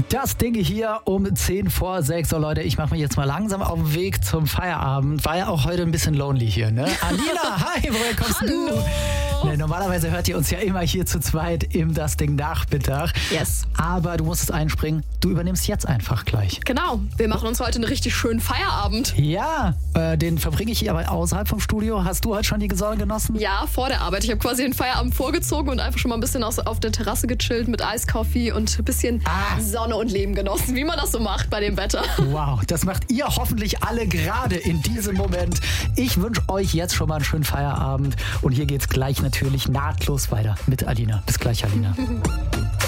Das Ding hier um 10 vor 6. So Leute, ich mache mich jetzt mal langsam auf den Weg zum Feierabend. War ja auch heute ein bisschen lonely hier, ne? Alina, hi, woher kommst du? Ne, normalerweise hört ihr uns ja immer hier zu zweit im Das Ding Nachmittag. Yes. Aber du musstest einspringen. Du übernimmst jetzt einfach gleich. Genau, wir machen uns heute einen richtig schönen Feierabend. Ja, den verbringe ich hier aber außerhalb vom Studio. Hast du heute schon die Sonne genossen? Ja, vor der Arbeit. Ich habe quasi den Feierabend vorgezogen und einfach schon mal ein bisschen auf der Terrasse gechillt mit Eiskaffee und ein bisschen Sonne und Leben genossen, wie man das so macht bei dem Wetter. Wow, das macht ihr hoffentlich alle gerade in diesem Moment. Ich wünsche euch jetzt schon mal einen schönen Feierabend und hier geht's gleich natürlich nahtlos weiter mit Alina. Bis gleich, Alina.